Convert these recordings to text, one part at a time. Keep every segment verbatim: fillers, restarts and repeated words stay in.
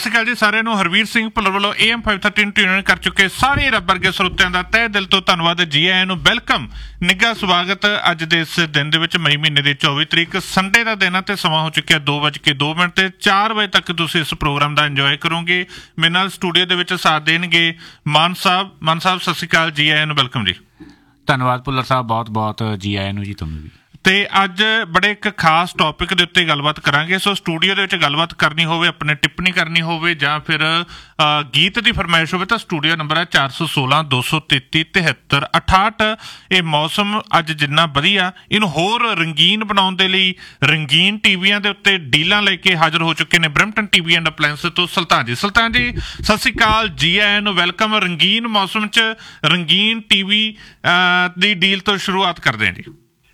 ਸ਼੍ਰੀ ਅਕਾਲ ਜੀ ਸਾਰਿਆਂ ਨੂੰ। ਹਰਵੀਰ ਸਿੰਘ ਭੁੱਲਰ ਵੱਲੋਂ A M five thirteen tune ਕਰ ਚੁੱਕੇ ਸਾਰੇ ਰੱਬ ਵਰਗੇ ਸਰੋਤਿਆਂ ਦਾ ਤਹਿ ਦਿਲ ਤੋਂ ਧੰਨਵਾਦ। ਜੀ ਆਇਆਂ ਨੂੰ ਵੈਲਕਮ, ਨਿੱਘਾ ਸਵਾਗਤ। ਅੱਜ ਦੇ ਇਸ ਦਿਨ ਦੇ ਵਿੱਚ ਮਈ ਮਹੀਨੇ ਦੀ ਚੌਵੀ ਤਰੀਕ ਸੰਡੇ ਦਾ ਦਿਨ ਆ ਤੇ ਸਮਾਂ ਹੋ ਚੁੱਕਿਆ ਦੋ ਵੱਜ ਕੇ ਦੋ ਮਿੰਟ ਤੇ ਚਾਰ ਵਜੇ ਤੱਕ ਤੁਸੀਂ ਇਸ ਪ੍ਰੋਗਰਾਮ ਦਾ ਇੰਜੋਏ ਕਰੋਗੇ। ਮੇਰੇ ਨਾਲ ਸਟੂਡੀਓ ਦੇ ਵਿੱਚ ਸਾਥ ਦੇਣਗੇ ਮਾਨ ਸਾਹਿਬ। ਮਾਨ ਸਾਹਿਬ ਸਤਿ ਸ਼੍ਰੀ ਅਕਾਲ, ਜੀ ਆਇਆਂ ਨੂੰ ਵੈਲਕਮ ਜੀ। ਧੰਨਵਾਦ ਭੁੱਲਰ ਸਾਹਿਬ, ਬਹੁਤ ਬਹੁਤ ਜੀ ਆਇਆਂ ਨੂੰ ਜੀ ਤੁਹਾਨੂੰ ਵੀ। ਤੇ ਅੱਜ ਬੜੇ ਇੱਕ ਖਾਸ ਟੌਪਿਕ ਦੇ ਉੱਤੇ ਗੱਲਬਾਤ ਕਰਾਂਗੇ। ਸੋ ਸਟੂਡੀਓ ਦੇ ਵਿੱਚ ਗੱਲਬਾਤ ਕਰਨੀ ਹੋਵੇ, ਆਪਣੇ ਟਿੱਪਣੀ ਕਰਨੀ ਹੋਵੇ ਜਾਂ ਫਿਰ ਗੀਤ ਦੀ ਫਰਮਾਇਸ਼ ਹੋਵੇ ਤਾਂ ਸਟੂਡੀਓ ਨੰਬਰ ਹੈ ਚਾਰ ਸੌ ਸੋਲਾਂ ਦੋ ਸੌ ਤੇਤੀ ਤਿਹੱਤਰ ਅਠਾਹਠ। ਇਹ ਮੌਸਮ ਅੱਜ ਜਿੰਨਾ ਵਧੀਆ, ਇਹਨੂੰ ਹੋਰ ਰੰਗੀਨ ਬਣਾਉਣ ਦੇ ਲਈ ਰੰਗੀਨ ਟੀਵੀਆਂ ਦੇ ਉੱਤੇ ਡੀਲਾਂ ਲੈ ਕੇ ਹਾਜ਼ਰ ਹੋ ਚੁੱਕੇ ਨੇ ਬਰੈਂਪਟਨ ਟੀਵੀ ਐਂਡ ਅਪਲਾਇੰਸ ਤੋਂ ਸੁਲਤਾਨ ਜੀ। ਸੁਲਤਾਨ ਜੀ ਸਤਿ ਸ਼੍ਰੀ ਅਕਾਲ, ਜੀ ਆਇਆਂ ਨੂੰ ਵੈਲਕਮ। ਰੰਗੀਨ ਮੌਸਮ 'ਚ ਰੰਗੀਨ ਟੀਵੀ ਦੀ ਡੀਲ ਤੋਂ ਸ਼ੁਰੂਆਤ ਕਰਦੇ ਹਾਂ ਜੀ।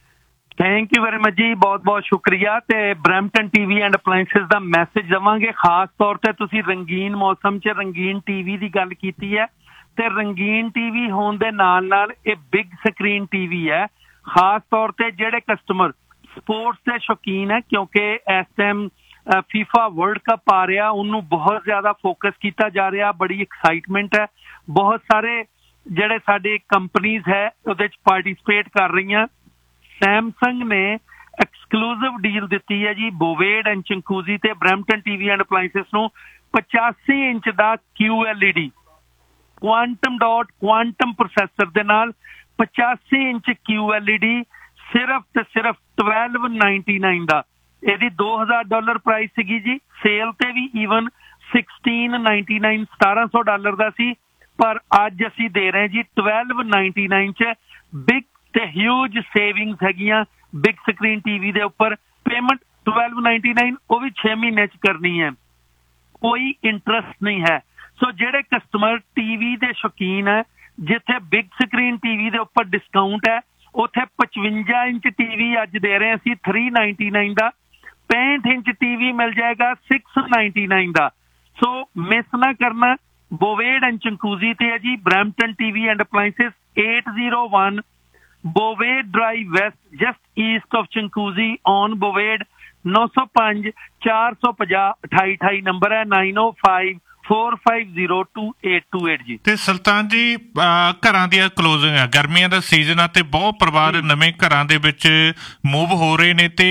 ਥੈਂਕ ਯੂ ਵੈਰੀ ਮਚ ਜੀ, ਬਹੁਤ ਬਹੁਤ ਸ਼ੁਕਰੀਆ। ਤੇ Brampton TV and appliances the message ਦੇਵਾਂਗੇ। ਖਾਸ ਤੌਰ ਤੇ ਤੁਸੀਂ ਰੰਗੀਨ ਮੌਸਮ 'ਚ ਰੰਗੀਨ ਟੀਵੀ ਦੀ ਗੱਲ ਕੀਤੀ ਹੈ ਤੇ ਰੰਗੀਨ ਟੀਵੀ ਹੋਣ ਦੇ ਨਾਲ ਨਾਲ ਇਹ ਬਿਗ ਸਕਰੀਨ ਟੀਵੀ ਹੈ। ਖਾਸ ਤੌਰ ਤੇ ਜਿਹੜੇ ਕਸਟਮਰ ਸਪੋਰਟਸ ਦੇ ਸ਼ੌਕੀਨ ਹੈ, ਕਿਉਂਕਿ ਇਸ ਟਾਈਮ ਫੀਫਾ ਵਰਲਡ ਕੱਪ ਆ ਰਿਹਾ, ਉਹਨੂੰ ਬਹੁਤ ਜ਼ਿਆਦਾ ਫੋਕਸ ਕੀਤਾ ਜਾ ਰਿਹਾ, ਬੜੀ ਐਕਸਾਈਟਮੈਂਟ ਹੈ। ਬਹੁਤ ਸਾਰੇ ਜਿਹੜੇ ਸਾਡੇ ਕੰਪਨੀਜ਼ ਹੈ ਉਹਦੇ 'ਚ ਪਾਰਟੀਸਪੇਟ ਕਰ ਰਹੀਆਂ। ਸੈਮਸੰਗ ਨੇ ਐਕਸਕਲੂਸਿਵ ਡੀਲ ਦਿੱਤੀ ਹੈ ਜੀ ਬੋਵੇਡ ਐਂਡ ਚੰਕੂਜ਼ੀ ਤੇ ਬਰੈਂਪਟਨ ਟੀਵੀ ਐਂਡ ਅਪਲਾਇੰਸਿਸ ਨੂੰ ਪਚਾਸੀ ਇੰਚ ਦਾ Q L E D quantum dot quantum processor ਦੇ ਨਾਲ ਪਚਾਸੀ inch Q L E D ਸਿਰਫ ਤੇ ਸਿਰਫ ਟਵੈਲਵ ਨਾਈਨਟੀ ਨਾਈਨ ਦਾ। ਇਹਦੀ ਦੋ ਹਜ਼ਾਰ ਡਾਲਰ ਪ੍ਰਾਈਸ ਸੀਗੀ ਜੀ, ਸੇਲ ਤੇ ਵੀ ਈਵਨ ਸਿਕਸਟੀਨ ਨਾਈਨਟੀ ਨਾਈਨ ਸਤਾਰਾਂ ਸੌ ਡਾਲਰ ਦਾ ਸੀ, ਪਰ ਅੱਜ ਅਸੀਂ ਦੇ ਰਹੇ ਜੀ ਟਵੈਲਵ ਨਾਈਨਟੀ ਨਾਈਨ 'ਚ। ਬਿਗ ਤੇ ਹਿਊਜ ਸੇਵਿੰਗਸ ਹੈਗੀਆਂ ਬਿਗ ਸਕਰੀਨ ਟੀਵੀ ਦੇ ਉੱਪਰ। ਪੇਮੈਂਟ ਟਵੈਲਵ ਨਾਈਨਟੀ ਨਾਈਨ, ਉਹ ਵੀ ਛੇ ਮਹੀਨੇ 'ਚ ਕਰਨੀ ਹੈ, ਕੋਈ ਇੰਟਰਸਟ ਨਹੀਂ ਹੈ। ਸੋ ਜਿਹੜੇ ਕਸਟਮਰ ਟੀਵੀ ਦੇ ਸ਼ੌਕੀਨ ਹੈ, ਜਿੱਥੇ ਬਿਗ ਸਕਰੀਨ ਟੀਵੀ ਦੇ ਉੱਪਰ ਡਿਸਕਾਊਂਟ ਹੈ, ਉੱਥੇ ਪਚਵੰਜਾ ਇੰਚ ਟੀਵੀ ਅੱਜ ਦੇ ਰਹੇ ਅਸੀਂ ਥ੍ਰੀ ਨਾਈਨਟੀ ਨਾਈਨ ਦਾ। ਪੈਂਹਠ ਇੰਚ ਟੀਵੀ ਮਿਲ ਜਾਏਗਾ ਸਿਕਸ ਨਾਈਨਟੀ ਨਾਈਨ ਦਾ। ਸੋ ਮਿਸ ਨਾ ਕਰਨਾ। ਬੋਵੇਡ ਐਂਡ ਚੰਕੂਜ਼ੀ ਤੇ ਹੈ ਜੀ Brampton TV and appliances, eight zero one ਬੋਵੇਡ drive West, just East of ਚੰਕੂਜ਼ੀ on ਬੋਵੇਡ। ਨੌ ਸੌ ਪੰਜ ਚਾਰ ਸੌ ਪੰਜਾਹ ਅਠਾਈ ਅਠਾਈ ਨੰਬਰ ਹੈ, ਨਾਈਨ ਓ five four five zero two eight two eight ਜੀ। ਤੇ ਸੁਲਤਾਨ ਜੀ ਘਰਾਂ ਦੀਆਂ ਕਲੋਜ਼ਿੰਗ ਆ, ਗਰਮੀਆਂ ਦਾ ਸੀਜ਼ਨ ਆ ਤੇ ਬਹੁਤ ਪਰਿਵਾਰ ਨਵੇਂ ਘਰਾਂ ਦੇ ਵਿੱਚ ਮੂਵ ਹੋ ਰਹੇ ਨੇ ਤੇ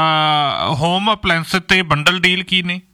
ਹੋਮ ਅਪਲਾਇੰਸ ਤੇ ਬੰਡਲ ਡੀਲ ਕੀ ਨੇ?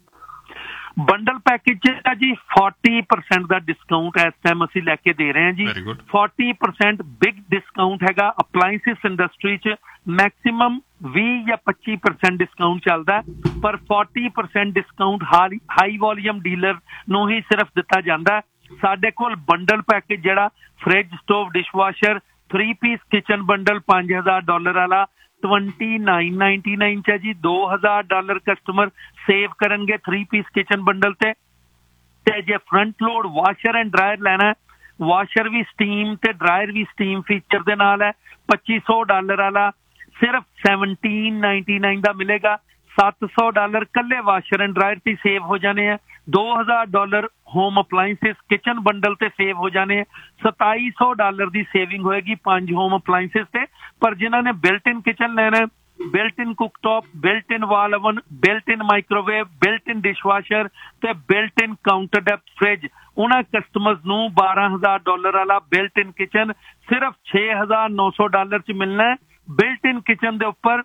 ਬੰਡਲ ਪੈਕੇਜ ਹੈ ਜੀ ਫੋਰਟੀ ਪਰਸੈਂਟ ਦਾ ਡਿਸਕਾਊਂਟ ਇਸ ਟਾਈਮ ਅਸੀਂ ਲੈ ਕੇ ਦੇ ਰਹੇ ਹਾਂ ਜੀ। ਫੋਰਟੀ ਪਰਸੈਂਟ ਬਿਗ ਡਿਸਕਾਊਂਟ ਹੈਗਾ। ਅਪਲਾਇੰਸਿਸ ਇੰਡਸਟਰੀ 'ਚ ਮੈਕਸਿਮਮ ਵੀਹ ਜਾਂ ਪੱਚੀ ਪਰਸੈਂਟ ਡਿਸਕਾਊਂਟ ਚੱਲਦਾ, ਪਰ forty percent discount high volume dealer ਨੂੰ ਹੀ ਸਿਰਫ ਦਿੱਤਾ ਜਾਂਦਾ। ਸਾਡੇ ਕੋਲ ਬੰਡਲ ਪੈਕੇਜ ਜਿਹੜਾ fridge, stove, dishwasher, three piece kitchen bundle ਪੰਜ ਹਜ਼ਾਰ ਡਾਲਰ ਵਾਲਾ ਟਵੰਟੀ ਨਾਈਨ ਨਾਈਨਟੀ ਨਾਈਨ 'ਚ ਹੈ ਜੀ। ਦੋ ਹਜ਼ਾਰ ਡਾਲਰ ਕਸਟਮਰ ਸੇਵ ਕਰਨਗੇ ਥ੍ਰੀ ਪੀਸ ਕਿਚਨ ਬੰਡਲ ਤੇ। ਤੇ ਜੇ front load washer and dryer ਲੈਣਾ, ਵਾਸ਼ਰ ਵੀ ਸਟੀਮ ਤੇ ਡਰਾਇਰ ਵੀ ਸਟੀਮ ਫੀਚਰ ਦੇ ਨਾਲ ਹੈ, ਪੱਚੀ ਸੌ ਡਾਲਰ ਵਾਲਾ ਸਿਰਫ ਸੈਵਨਟੀਨ ਨਾਈਨਟੀ ਨਾਈਨ ਦਾ ਮਿਲੇਗਾ। ਸੱਤ ਸੌ ਡਾਲਰ ਕੱਲੇ ਵਾਸ਼ਰ ਐਂਡ ਡਰਾਇਰ ਤੇ ਸੇਵ ਹੋ ਜਾਣੇ ਆ। ਦੋ ਹਜ਼ਾਰ dollar home appliances kitchen bundle ਤੇ ਸੇਵ ਹੋ ਜਾਣੇ। ਸਤਾਈ ਸੌ ਡਾਲਰ ਦੀ ਸੇਵਿੰਗ ਹੋਏਗੀ ਪੰਜ ਹੋਮ ਅਪਲਾਇੰਸਿਸ ਤੇ। ਪਰ ਜਿਨ੍ਹਾਂ ਨੇ ਬਿਲਟ ਇਨ ਕਿਚਨ ਲੈਣਾ, ਬਿਲਟ ਇਨ ਕੁਕਟੌਪ, ਬਿਲਟ ਇਨ ਵਾਲ ਓਵਨ, ਬਿਲਟ ਇਨ ਮਾਈਕ੍ਰੋਵੇਵ, ਬਿਲਟ ਇਨ ਡਿਸ਼ਵਾਸ਼ਰ ਤੇ ਬਿਲਟ ਇਨ ਕਾਊਂਟਰ ਡੈਪ ਫਰਿਜ, ਉਹਨਾਂ ਕਸਟਮਰਸ ਨੂੰ ਬਾਰਾਂ ਹਜ਼ਾਰ ਡਾਲਰ ਵਾਲਾ ਬਿਲਟ ਇਨ ਕਿਚਨ ਸਿਰਫ ਛੇ ਹਜ਼ਾਰ ਨੌ ਸੌ ਡਾਲਰ 'ਚ ਮਿਲਣਾ ਹੈ। ਬਿਲਟ ਇਨ ਕਿਚਨ ਦੇ ਉੱਪਰ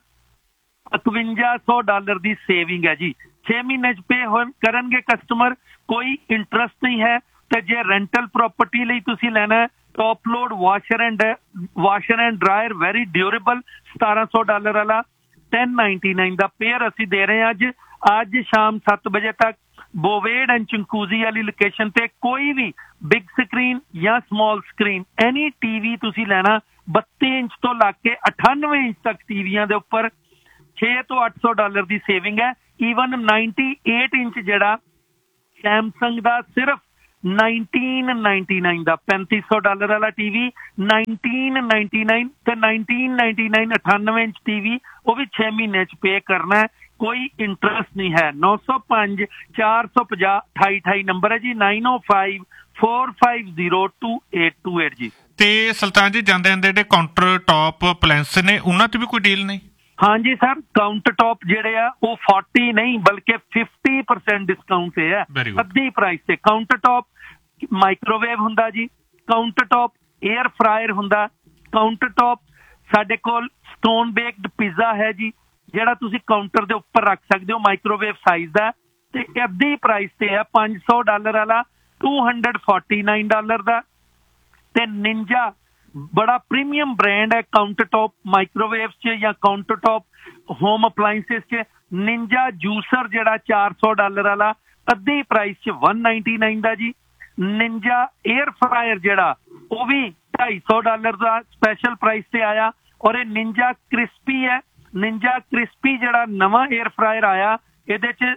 ਇਕਵੰਜਾ ਸੌ ਡਾਲਰ ਦੀ ਸੇਵਿੰਗ ਹੈ ਜੀ। ਛੇ ਮਹੀਨੇ 'ਚ ਪੇ ਹੋ ਕਰਨਗੇ ਕਸਟਮਰ, ਕੋਈ ਇੰਟਰਸਟ ਨਹੀਂ ਹੈ। ਤੇ ਜੇ ਰੈਂਟਲ ਪ੍ਰੋਪਰਟੀ ਲਈ ਤੁਸੀਂ ਲੈਣਾ, top load washer and washer and dryer very durable ਸਤਾਰਾਂ ਸੌ ਡਾਲਰ ਵਾਲਾ ਟੈਨ ਨਾਈਨਟੀ ਨਾਈਨ ਦਾ ਪੇਅਰ ਅਸੀਂ ਦੇ ਰਹੇ ਹਾਂ ਅੱਜ। ਅੱਜ ਸ਼ਾਮ ਸੱਤ ਵਜੇ ਤੱਕ ਬੋਵੇਡ ਐਂਡ ਚੰਕੂਜ਼ੀ ਵਾਲੀ ਲੋਕੇਸ਼ਨ ਤੇ ਕੋਈ ਵੀ ਬਿਗ ਸਕਰੀਨ ਜਾਂ ਸਮੌਲ ਸਕਰੀਨ ਐਨੀ ਟੀਵੀ ਤੁਸੀਂ ਲੈਣਾ, ਬੱਤੀ ਇੰਚ ਤੋਂ ਲੱਗ ਕੇ ਅਠਾਨਵੇਂ ਇੰਚ ਤੱਕ ਟੀਵੀਆਂ ਦੇ ਉੱਪਰ ਛੇ ਤੋਂ ਅੱਠ ਸੌ ਡਾਲਰ ਦੀ ਸੇਵਿੰਗ ਹੈ। ਈਵਨ ਨਾਈਨਟੀ ਏਟ ਇੰਚ ਜਿਹੜਾ ਸੈਮਸੰਗ ਦਾ ਸਿਰਫ ਨਾਈਨਟੀਨ ਨਾਈਨਟੀ ਨਾਈਨ ਦਾ, ਪੈਂਤੀ ਸੌ ਡਾਲਰ ਵਾਲਾ ਟੀਵੀ ਨਾਈਨਟੀਨ ਨਾਈਨਟੀ ਨਾਈਨ ਤੇ ਨਾਈਨਟੀਨ ਨਾਈਨਟੀ ਨਾਈਨ ਅਠਾਨਵੇਂ ਇੰਚ ਟੀਵੀ, ਉਹ ਵੀ ਛੇ ਮਹੀਨੇ 'ਚ ਪੇ ਕਰਨਾ ਹੈ, ਕੋਈ ਇੰਟਰਸਟ ਨਹੀਂ ਹੈ। ਨੌ ਸੌ ਪੰਜ ਚਾਰ ਸੌ ਪੰਜਾਹ ਅਠਾਈ ਅਠਾਈ ਨੰਬਰ ਹੈ ਜੀ, ਨਾਈਨ ਓ five four five zero two eight two eight ਜੀ। ਤੇ ਸੁਲਤਾਨ ਜੀ ਜਾਂਦੇ ਜਾਂਦੇ ਜਿਹੜੇ ਕਾਊਂਟਰ ਟੌਪ ਅਪਲਾਇੰਸ ਨੇ ਉਹਨਾਂ 'ਤੇ ਵੀ ਕੋਈ ਡੀਲ ਨਹੀਂ? ਹਾਂਜੀ ਸਰ, ਕਾਊਂਟਰ ਟੌਪ ਜਿਹੜੇ ਆ ਉਹ ਚਾਲੀ ਨਹੀਂ ਬਲਕਿ ਫਿਫਟੀ ਪਰਸੈਂਟ ਡਿਸਕਾਊਂਟ ਤੇ ਹੈ, ਅੱਧੀ ਪ੍ਰਾਈਸ ਤੇ। ਕਾਊਂਟਰ ਟੌਪ ਮਾਈਕ੍ਰੋਵੇਵ ਹੁੰਦਾ ਜੀ, ਕਾਊਂਟਰ ਟੌਪ 에ਅਰ ਫਰਾਇਰ ਹੁੰਦਾ, ਕਾਊਂਟਰ ਟੌਪ ਸਾਡੇ ਕੋਲ ਸਟੋਨ ਬੇਕਡ ਪੀਜ਼ਾ ਹੈ ਜੀ, ਜਿਹੜਾ ਤੁਸੀਂ ਕਾਊਂਟਰ ਦੇ ਉੱਪਰ ਰੱਖ ਸਕਦੇ ਹੋ, ਮਾਈਕ੍ਰੋਵੇਵ ਸਾਈਜ਼ ਦਾ, ਤੇ ਅੱਧੀ ਪ੍ਰਾਈਸ ਤੇ ਹੈ ਪੰਜ ਸੌ ਡਾਲਰ ਵਾਲਾ two hundred forty nine dollar ਦਾ। ਤੇ ਨਿੰਜਾ ਬੜਾ ਪ੍ਰੀਮੀਅਮ ਬ੍ਰਾਂਡ ਹੈ ਕਾਊਂਟਰ ਟੌਪ ਮਾਈਕ੍ਰੋਵੇਵ 'ਚ ਜਾਂ ਕਾਊਂਟਰ ਟੌਪ ਹੋਮ ਅਪਲਾਇੰਸਿਸ 'ਚ। ਨਿੰਜਾ ਜੂਸਰ ਜਿਹੜਾ ਚਾਰ ਸੌ ਡਾਲਰ ਵਾਲਾ ਅੱਧੀ ਪ੍ਰਾਈਸ 'ਚ ਇੱਕ ਨਾਈਨਟੀ ਨਾਈਨ ਦਾ ਜੀ। ਨਿੰਜਾ 에ਅਰ ਫਰਾਇਰ ਜਿਹੜਾ ਉਹ ਵੀ ਢਾਈ ਸੌ ਡਾਲਰ ਦਾ ਸਪੈਸ਼ਲ ਪ੍ਰਾਈਸ ਤੇ ਆਇਆ। ਔਰ ਇਹ ਨਿੰਜਾ ਕ੍ਰਿਸਪੀ ਹੈ, ਨਿੰਜਾ ਕ੍ਰਿਸਪੀ ਜਿਹੜਾ ਨਵਾਂ 에ਅਰ ਫਰਾਇਰ ਆਇਆ ਇਹਦੇ 'ਚ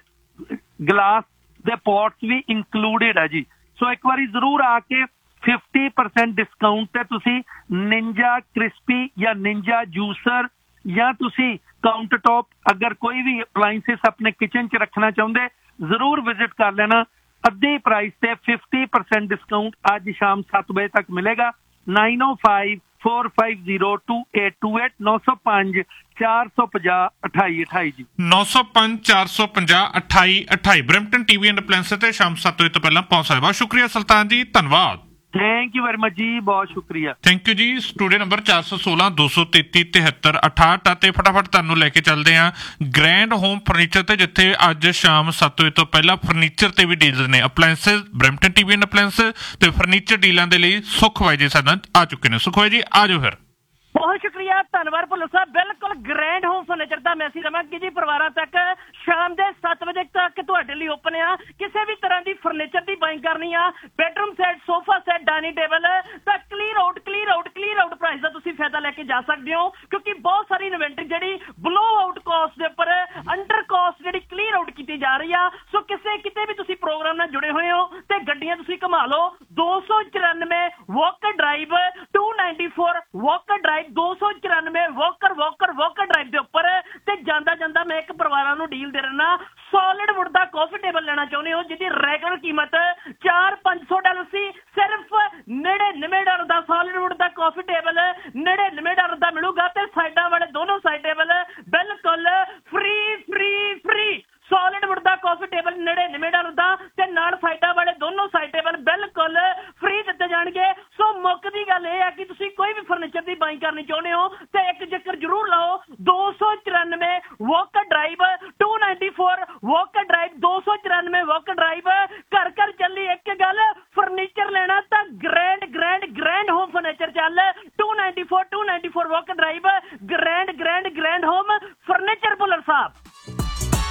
ਗਲਾਸ ਦੇ ਪੋਟਸ ਵੀ ਇਨਕਲੂਡਡ ਹੈ ਜੀ। ਸੋ ਇੱਕ ਵਾਰੀ ਜ਼ਰੂਰ ਆ ਕੇ ਫਿਫਟੀ ਪਰਸੈਂਟ ਡਿਸਕਾਊਂਟ ਤੇ ਤੁਸੀਂ ਨਿੰਜਾ ਕ੍ਰਿਸਪੀ ਜਾਂ ਨਿੰਜਾ ਜੂਸਰ ਜਾਂ ਤੁਸੀਂ ਕਾਊਂਟਰ ਟੌਪ ਅਗਰ ਕੋਈ ਵੀ ਅਪਲਾਇੰਸਿਸ ਆਪਣੇ ਕਿਚਨ 'ਚ ਰੱਖਣਾ ਚਾਹੁੰਦੇ ਜ਼ਰੂਰ ਵਿਜ਼ਿਟ ਕਰ ਲੈਣਾ। ਅੱਧੀ ਪ੍ਰਾਈਸ ਤੇ ਫਿਫਟੀ ਪਰਸੈਂਟ ਡਿਸਕਾਊਂਟ ਅੱਜ ਸ਼ਾਮ ਸੱਤ ਵਜੇ ਤੱਕ ਮਿਲੇਗਾ। ਨਾਈਨ ਓ five four five zero two eight two eight ਨੌ ਸੌ ਪੰਜ ਚਾਰ ਸੌ ਪੰਜਾਹ ਅਠਾਈ ਅਠਾਈ ਜੀ। ਨੌ ਸੌ ਪੰਜ ਚਾਰ ਸੌ ਪੰਜਾਹ ਅਠਾਈ ਅਠਾਈ ਬਰੈਂਪਟਨ ਟੀਵੀ ਐਂਡ ਅਪਲਾਇੰਸ ਤੇ ਸ਼ਾਮ ਸੱਤ ਵਜੇ ਤੋਂ ਪਹਿਲਾਂ ਪਹੁੰਚ ਸਕਦੇ। ਬਹੁਤ ਸ਼ੁਕਰੀਆ ਸੁਲਤਾਨ ਜੀ, ਧੰਨਵਾਦ। ਥੈਂਕ ਯੂ ਵੈਰੀ ਮਚ ਜੀ, ਬਹੁਤ ਸ਼ੁਕਰੀਆ। ਥੈਂਕ ਯੂ ਜੀ। ਸਟੂਡੀਓ ਨੰਬਰ ਚਾਰ ਸੌ ਸੋਲਾਂ ਦੋ ਸੌ ਤੇਤੀ ਤਿਹੱਤਰ ਅਠਾਹਠ ਅਤੇ ਫਟਾਫਟ ਤੁਹਾਨੂੰ ਲੈ ਕੇ ਚੱਲਦੇ ਹਾਂ ਗ੍ਰੈਂਡ ਹੋਮ ਫਰਨੀਚਰ ਤੇ, ਜਿੱਥੇ ਅੱਜ ਸ਼ਾਮ ਸੱਤ ਵਜੇ ਤੋਂ ਪਹਿਲਾਂ ਫਰਨੀਚਰ ਤੇ ਵੀ ਡੀਲਸ ਨੇ। Appliances Brampton TV and appliance ਤੇ ਫਰਨੀਚਰ ਡੀਲਾਂ ਦੇ ਲਈ ਸੁਖ ਬਾਈ ਜੀ ਸਾਡੇ ਨਾਲ ਆ ਚੁੱਕੇ ਨੇ। ਸੁਖ ਬਾਈ ਜੀ ਆ ਜਾਓ ਫਿਰ। ਬਹੁਤ ਸ਼ੁਕਰੀਆ, ਧੰਨਵਾਦ ਭੁੱਲਰ ਸਾਹਿਬ। ਬਿਲਕੁਲ ਗ੍ਰੈਂਡ ਹੋਮ ਫਰਨੀਚਰ ਦਾ ਮੈਸੇਜ ਦੇਵਾਂਗੇ ਜੀ ਪਰਿਵਾਰਾਂ ਤੱਕ ਸ਼ਾਮ ਦੇ ਸੱਤ ਵਜੇ ਤੱਕ ਤੁਹਾਡੇ ਲਈ ਓਪਨ ਆ। ਕਿਸੇ ਵੀ ਤਰ੍ਹਾਂ ਦੀ ਫਰਨੀਚਰ ਦੀ ਬਾਇੰਗ ਕਰਨੀ ਆ, bedroom set, sofa set, dining table, ਤਾਂ clear out clear out clear out price ਦਾ ਤੁਸੀਂ ਫਾਇਦਾ ਲੈ ਕੇ ਜਾ ਸਕਦੇ ਹੋ, ਕਿਉਂਕਿ ਬਹੁਤ ਸਾਰੀ ਇਨਵੈਂਟਰੀ ਜਿਹੜੀ ਬਲੋ ਆਊਟ ਕਾਸਟ ਦੇ ਉੱਪਰ ਅੰਡਰ ਕਾਸਟ ਜਿਹੜੀ ਕਲੀਅਰ ਆਊਟ ਕੀਤੀ ਜਾ ਰਹੀ ਆ। ਸੋ ਕਿਸੇ ਕਿਤੇ ਵੀ ਤੁਸੀਂ ਪ੍ਰੋਗਰਾਮ ਨਾਲ ਜੁੜੇ ਹੋਏ ਹੋ ਤੇ ਗੱਡੀਆਂ ਤੁਸੀਂ ਘੁਮਾ ਲਓ। ਦੋ ਸੌ ਚੁਰਾਨਵੇਂ Walker drive to ninety four Walker drive ਦੋ ਸੌ ਚੁਰਾਨਵੇਂ ਵਾਕਰ ਵਾਕਰ ਵਾਕਰ ਡਰਾਈਵ ਦੇ ਉੱਪਰ। ਤੇ ਜਾਂਦਾ ਜਾਂਦਾ ਮੈਂ ਇੱਕ ਪਰਿਵਾਰਾਂ ਨੂੰ ਡੀਲ ਦੇ ਰਹਿਣਾ, ਸੋਲਿਡ ਵੁੱਡ ਦਾ ਕਾਫੀ ਟੇਬਲ ਲੈਣਾ ਚਾਹੁੰਦੇ ਹੋ ਜਿਹਦੀ ਰੈਗੂਲਰ ਕੀਮਤ ਚਾਰ ਪੰਜ ਸੌ ਡਾਲਰ ਸੀ, ਸਿਰਫ ਨੜਿਨਵੇਂ ਡਾਲਰ ਦਾ ਸੋਲਿਡ ਵੁੱਡ ਦਾ ਕਾਫੀ ਟੇਬਲ ਨੜਿਨਵੇਂ ਡਾਲਰ ਦਾ ਮਿਲੂਗਾ। ਤੇ ਸਾਈਡਾਂ ਵਾਲੇ ਦੋਨੋਂ ਸਾਈਡ ਟੇਬਲ ਬਿਲਕੁਲ free free free. Solid wood ਦਾ ਕਾਫੀ ਟੇਬਲ ਨੜਿਨਵੇਂ ਡਾਲਰ ਦਾ ਤੇ ਨਾਲ ਸਾਈਡਾਂ ਵਾਲੇ ਦੋਨੋਂ ਸਾਈਡ ਟੇਬਲ ਬਿਲਕੁਲ ਫ੍ਰੀ ਦਿੱਤੇ ਜਾਣਗੇ। ਸੋ ਮੁੱਕ ਦੀ ਗੱਲ ਇਹ ਹੈ ਕਿ ਤੁਸੀਂ ਕੋਈ ਵੀ ਫਰਨੀਚਰ ਦੀ ਬਾਇੰਗ ਕਰਨੀ ਚਾਹੁੰਦੇ ਹੋ ਤੇ ਇੱਕ ਚੱਕਰ ਜ਼ਰੂਰ ਲਾਓ। ਦੋ ਸੌ ਚੁਰਾਨਵੇਂ Walker drive to ninety four Walker drive ਦੋ ਸੌ ਚੁਰਾਨਵੇਂ ਵਾਕਰ ਡਰਾਈਵ। ਘਰ ਘਰ ਚੱਲੀ ਇੱਕ ਗੱਲ, ਫਰਨੀਚਰ ਲੈਣਾ ਤਾਂ grand grand grand home furniture ਚੱਲ। To ninety four two ninety four Walker drive, grand grand grand